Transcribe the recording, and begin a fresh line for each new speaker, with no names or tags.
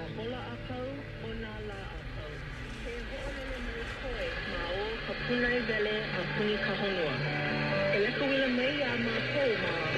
hola akau o nā la akau. Ke ho'olele mai koe ma o ka punai wele a puni ka honua. E leka wila mai a mātou ma